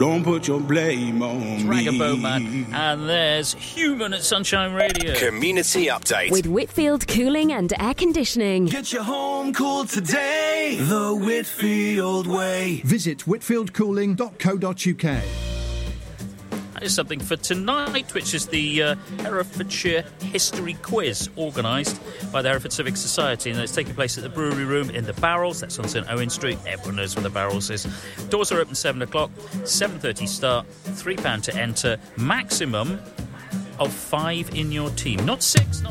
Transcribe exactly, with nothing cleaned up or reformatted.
Don't put your blame on me. Dragabowman. And there's Human at Sunshine Radio. Community Update. With Whitfield Cooling and Air Conditioning. Get your home cooled today, the Whitfield way. Visit whitfield cooling dot co dot uk. That is something for tonight, which is the uh, Herefordshire History Quiz, organised by the Hereford Civic Society, and it's taking place at the Brewery Room in the Barrels. That's on St Owen Street. Everyone knows where the Barrels is. Doors are open seven o'clock, seven thirty start, three pounds to enter, maximum of five in your team. Not six, not